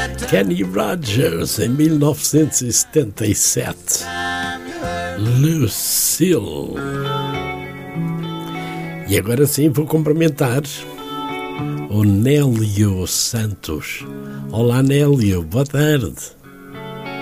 Kenny Rogers, em 1977. Lucille. E agora sim vou cumprimentar o Nélio Santos. Olá, Nélio, boa tarde.